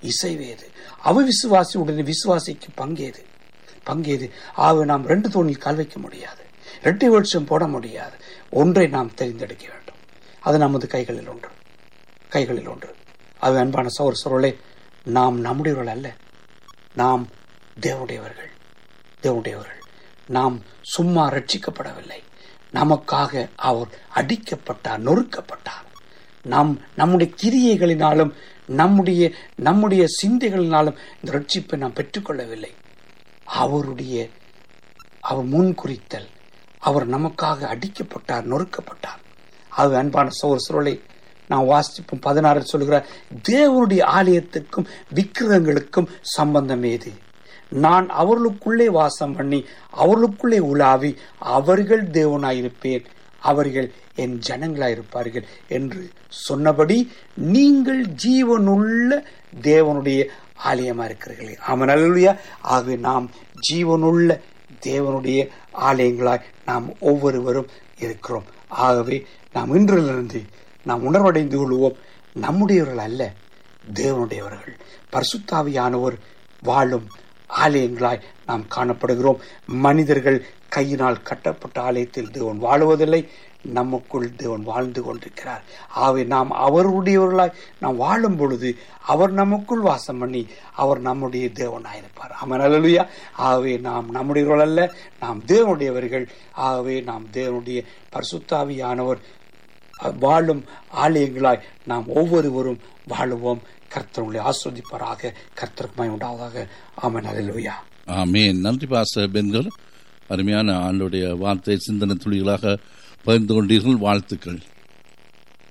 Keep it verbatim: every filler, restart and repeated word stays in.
இசைவேது. அவிசுவாசி உடனே விசுவாசிக்கு பங்கேது பங்கேது ஆக நாம் ரெண்டு தோணில் கால் வைக்க முடியாது, இரட்டை வெளிச்சம் போட முடியாது. ஒன்றை நாம் தெரிந்தெடுக்க வேண்டும். அது நமது கைகளில் ஒன்று கைகளில் ஒன்று அது அன்பான சகோதர சகோதரர்களே, நாம் நம்முடையவர்கள் அல்ல, நாம் தேவனுடையவர்கள் தேவனுடையவர்கள் நாம் சும்மா ரட்சிக்கப்படவில்லை. நமக்காக அவர் அடிக்கப்பட்டார், நொறுக்கப்பட்டார். நாம் நம்முடைய கிரியைகளினாலும் நம்முடைய நம்முடைய சிந்தைகளினாலும் இந்த ரட்சிப்பை நாம் பெற்றுக்கொள்ளவில்லை. அவருடைய அவர் முன்குறித்தல், அவர் நமக்காக அடிக்கப்பட்டார், நொறுக்கப்பட்டார். அது அன்பான சகோதர சகோதரர்களே, நான் வாசிப்போம் பதினாறு சொல்கிறார், தேவனுடைய ஆலயத்துக்கும் விக்கிரகங்களுக்கும் சம்பந்தம் ஏது? நான் அவர்களுக்குள்ளே வாசம் பண்ணி அவர்களுக்குள்ளே உலாவி அவர்கள் தேவனாயிருப்பேன், அவர்கள் என் ஜனங்களாயிருப்பார்கள் என்று சொன்னபடி நீங்கள் ஜீவனுள்ள தேவனுடைய ஆலயமா இருக்கிறீர்கள். ஆமென், அல்லேலூயா. ஆகவே நாம் ஜீவனுள்ள தேவனுடைய ஆலயங்களாய் நாம் ஒவ்வொருவரும் இருக்கிறோம். ஆகவே நாம் இன்றிலிருந்து நாம் உணர்வடைந்து கொள்வோம், நம்முடையவர்கள் அல்ல, தேவனுடையவர்கள். பரிசுத்தாவியானவர் வாழும் ஆலயங்களாய் நாம் காணப்படுகிறோம். மனிதர்கள் கையினால் கட்டப்பட்ட ஆலயத்தில் தேவன் வாழுவதில்லை, நமக்குள் தேவன் வாழ்ந்து கொண்டிருக்கிறார். ஆகவே நாம் அவருடையவர்களாய் நாம் வாழும் பொழுது அவர் நமக்குள் வாசம் பண்ணி அவர் நம்முடைய தேவனாயிருப்பார். ஆமென், அல்லேலூயா. ஆகவே நாம் நம்முடையவர்கள் அல்ல, நாம் தேவனுடையவர்கள். ஆகவே நாம் தேவனுடைய பரிசுத்தாவியானவர் வாழும் ஆலயங்களாய் நாம் ஒவ்வொருவரும் வாழுவோம். கர்த்தரை ஆஸ்வதிப்பாராக. கர்த்தருக்கு உண்டாவதாக. ஆமென், அல்லேலூயா. ஆமென். நன்றி பாஸ்டர் பென்கள், அருமையான ஆண்டுடைய வார்த்தை சிந்தனை துளிகளாக பகிர்ந்து கொண்டீர்கள். வாழ்த்துக்கள்.